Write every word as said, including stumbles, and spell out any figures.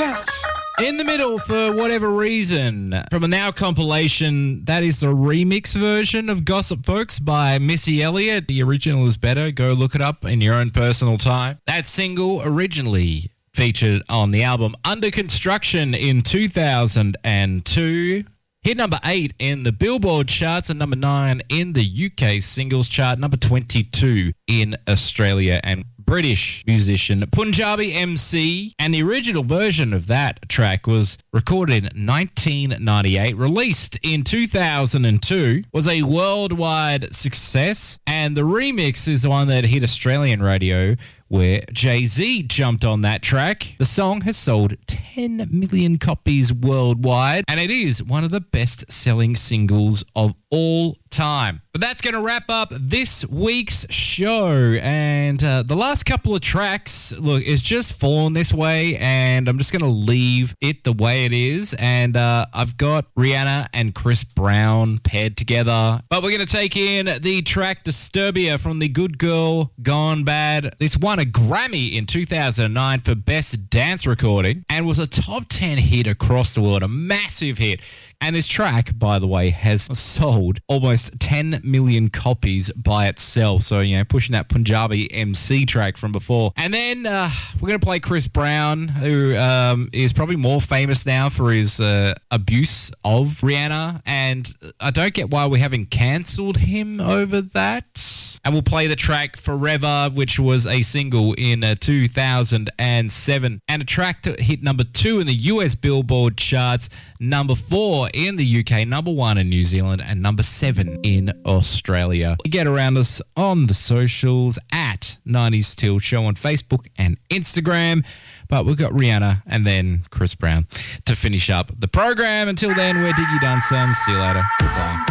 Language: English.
Cash. In the middle, for whatever reason, from a Now compilation, that is the remix version of Gossip Folks by Missy Elliott. The original is better. Go look it up in your own personal time. That single originally featured on the album Under Construction in two thousand two. Hit number eight in the Billboard charts and number nine in the U K singles chart, number twenty-two in Australia, and British musician Punjabi M C. And the original version of that track was recorded in nineteen ninety-eight, released in two thousand two, was a worldwide success, and the remix is the one that hit Australian radio, where Jay-Z jumped on that track. The song has sold ten million copies worldwide, and it is one of the best-selling singles of all time. But that's going to wrap up this week's show, and uh, the last couple of tracks, look, it's just fallen this way, and I'm just going to leave it the way it is, and uh, I've got Rihanna and Chris Brown paired together, but we're going to take in the track Disturbia from the Good Girl Gone Bad. This won a Grammy in two thousand nine for Best Dance Recording and was a top ten hit across the world, a massive hit. And this track, by the way, has sold almost ten million copies by itself. So, you know, pushing that Punjabi M C track from before. And then uh, we're going to play Chris Brown, who um, is probably more famous now for his uh, abuse of Rihanna. And I don't get why we haven't cancelled him over that. And we'll play the track Forever, which was a single in uh, two thousand seven. And a track to hit number two in the U S Billboard charts, number four in the U K, number one in New Zealand, and number seven in Australia. You get around us on the socials at nineties Till Show on Facebook and Instagram. But we've got Rihanna and then Chris Brown to finish up the program. Until then, we're Diggy Dunson. See you later. Goodbye.